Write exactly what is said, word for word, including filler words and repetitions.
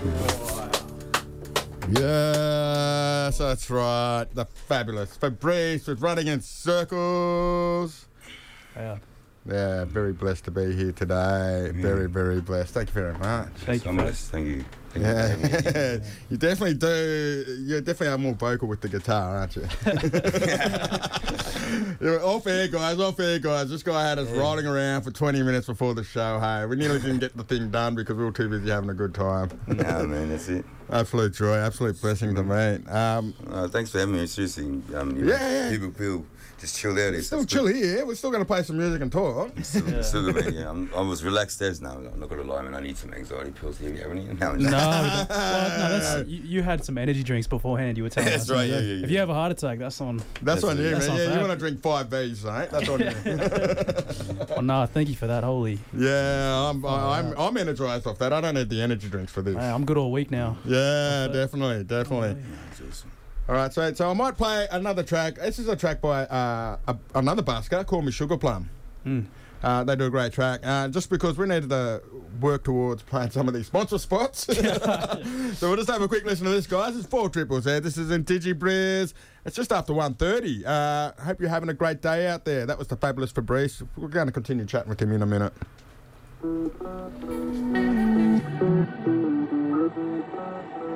Yes, that's right. The fabulous Fabrice was running in circles. Yeah. Yeah, very blessed to be here today. Yeah. Very, very blessed. Thank you very much. Thank you. I'm for blessed. Thank you. Thank Yeah, you. for having me. you definitely do. You definitely are more vocal with the guitar, aren't you? You're off air, guys. Off air, guys. This guy had us Yeah. riding around for twenty minutes before the show. Hey, we nearly didn't get the thing done because we were too busy having a good time. Nah, man, that's it. Absolute joy, absolute blessing to meet. Um, Uh, thanks for having me. Seriously, um, you Yeah, know, yeah. people feel just chilled out. It's still it's chill good. here. We're still going to play some music and talk. Still, Yeah. still good, man. Yeah, I'm, I was relaxed as now. I'm not gonna lie, man. I need some anxiety pills here, haven't you? No, No, well, no, that's you, you had some energy drinks beforehand. You were telling That's us. right, yeah, yeah, yeah. If you have a heart attack, that's on. That's, That's on you, it. man. That's not Yeah, you bad. want to drink five V's, mate. That's on you. Oh no, thank you for that. Holy, Yeah, I'm, I'm, I'm energized off that. I don't need the energy drinks for this. man, I'm good all week now. Yeah, definitely, definitely. That's awesome. All right, so so I might play another track. This is a track by uh, a, another busker called Me Sugar Plum. Mm. Uh, they do a great track. Uh, just because we needed to work towards playing some of these sponsor spots. So we'll just have a quick listen to this, guys. It's four triples there. This is in DigiBriz. It's just after one thirty. Uh, hope you're having a great day out there. That was the fabulous Fabrice. We're going to continue chatting with him in a minute.